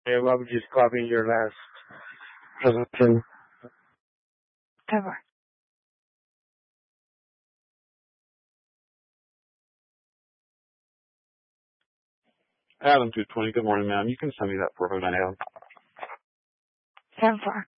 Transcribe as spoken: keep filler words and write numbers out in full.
Yeah, I was just copying your last presentation. Ever. Adam two twenty, good morning, ma'am. You can send me that for a Adam. ten four.